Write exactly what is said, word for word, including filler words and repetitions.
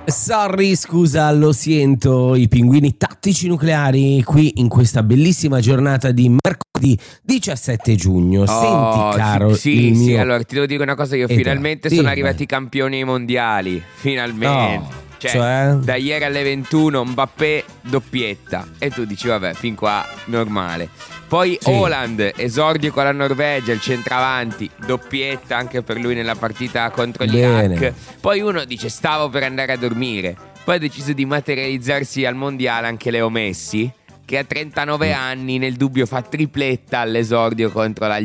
Sorry, scusa, lo sento, i pinguini tattici nucleari qui in questa bellissima giornata di mercoledì diciassette giugno. Oh, Senti, caro, sì, il sì, mio... allora ti devo dire una cosa, io Ed- finalmente sì, sono vai. arrivati i campioni mondiali, finalmente. No, Cioè, cioè? da ieri alle ventuno Mbappé doppietta e tu dici vabbè, fin qua normale. Poi Sì. Haaland, esordio con la Norvegia, il centravanti, doppietta anche per lui nella partita contro l'Iraq. Bene. Poi uno dice stavo per andare a dormire. Poi ha deciso di materializzarsi al mondiale anche Leo Messi, che a trentanove anni nel dubbio fa tripletta all'esordio contro l'Algeria.